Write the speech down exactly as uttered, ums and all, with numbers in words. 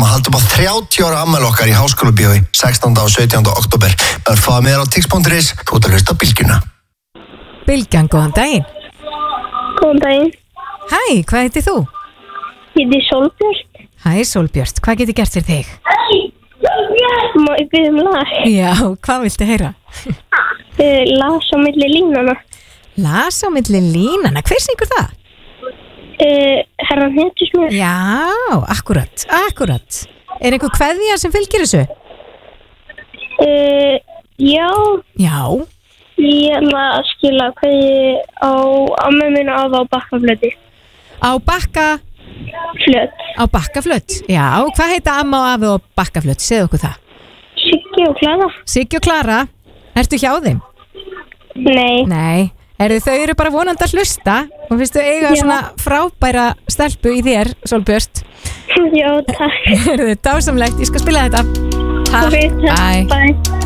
ætlum að halda upp á þrjátíu ára afmæli okkar í Háskólabíói sextánda og sautjánda október. Það er fáið meira á tix punktur is, þú ert að hlusta á Bylgjuna. Bylgjan, góðan daginn. Góðan daginn. Hæ, hvað heitir þú? Ég heiti Sólbjört. Hæ, Sólbjört, hvað get ég gert fyrir þig? Má ég byrja um lag? Já, hvað viltu heyra? Uh, las á milli línana. Las á milli línana, hver syngur það? Uh, herran Hettusmjör. Já, akkurat, akkurat. Er einhver kveðja sem fylgir þessu? Uh, já. Já. Ég ætla að skila kveðju á amma minna af á Bakkaflöti. Á Bakka... Flöt. Á Bakkaflöt, já. Hvað heita amma og afi á Bakkaflöt? Segðu okkur það. Siggi og Klara. Siggi og Klara. Ertu hjá þeim? Nei. Nei. Heru, þau eru bara vonandi að hlusta og finnst þau eiga Já. svona frábæra stelpu í þér, Sólbjört. Já, takk. Heru, dásamlegt, ég skal spila þetta. Takk. Ok, takk. Bye. Bye.